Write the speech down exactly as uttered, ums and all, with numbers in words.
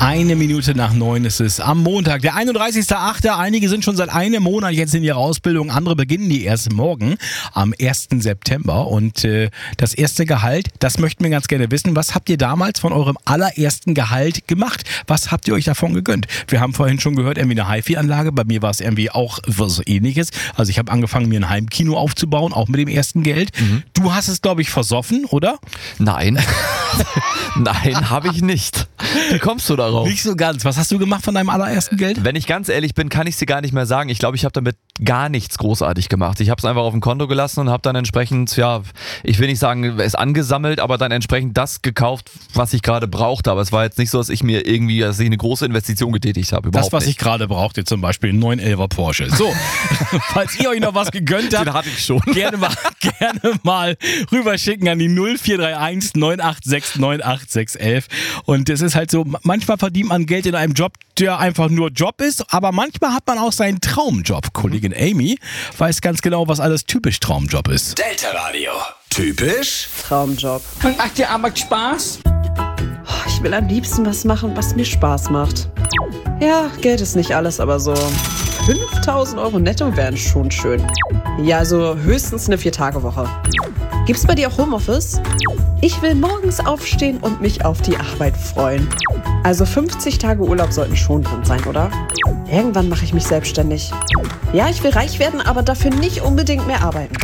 Eine Minute nach neun ist es am Montag, der einunddreißigster achte Einige sind schon seit einem Monat jetzt in ihrer Ausbildung, andere beginnen die erst morgen am ersten September. Und äh, das erste Gehalt, das möchten wir ganz gerne wissen. Was habt ihr damals von eurem allerersten Gehalt gemacht? Was habt ihr euch davon gegönnt? Wir haben vorhin schon gehört, irgendwie eine HiFi-Anlage. Bei mir war es irgendwie auch was Ähnliches. Also ich habe angefangen, mir ein Heimkino aufzubauen, auch mit dem ersten Geld. Mhm. Du hast es, glaube ich, versoffen, oder? Nein. Nein, habe ich nicht. Wie kommst du darauf? Nicht so ganz. Was hast du gemacht von deinem allerersten Geld? Wenn ich ganz ehrlich bin, kann ich es dir gar nicht mehr sagen. Ich glaube, ich habe damit gar nichts großartig gemacht. Ich habe es einfach auf dem Konto gelassen und habe dann entsprechend, ja, ich will nicht sagen, es angesammelt, aber dann entsprechend das gekauft, was ich gerade brauchte. Aber es war jetzt nicht so, dass ich mir irgendwie, dass ich eine große Investition getätigt habe. Das, was nicht. ich gerade brauchte, zum Beispiel ein neun elfer Porsche. So, falls ihr euch noch was gegönnt habt, den hatte ich schon. Gerne mal, gerne mal rüberschicken an die null vier drei eins neun acht sechs neun acht sechs eins eins. Und es ist halt so, manchmal verdient man Geld in einem Job, der einfach nur Job ist, aber manchmal hat man auch seinen Traumjob. Kollegin Amy weiß ganz genau, was alles typisch Traumjob ist. Delta Radio. Typisch Traumjob. Und macht dir Arbeit Spaß? Ich will am liebsten was machen, was mir Spaß macht. Ja, Geld ist nicht alles, aber so fünftausend Euro netto wären schon schön. Ja, also höchstens eine Vier-Tage-Woche. Gibt's bei dir auch Homeoffice? Ich will morgens aufstehen und mich auf die Arbeit freuen. Also fünfzig Tage Urlaub sollten schon drin sein, oder? Irgendwann mache ich mich selbstständig. Ja, ich will reich werden, aber dafür nicht unbedingt mehr arbeiten.